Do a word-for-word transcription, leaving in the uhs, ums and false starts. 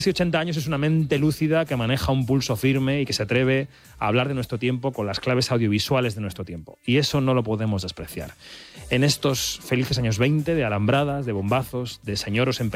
ochenta años es una mente lúcida que maneja un pulso firme y que se atreve a hablar de nuestro tiempo con las claves audiovisuales de nuestro tiempo. Y eso no lo podemos despreciar. En estos felices años veinte, de alambradas, de bombazos, de señoros en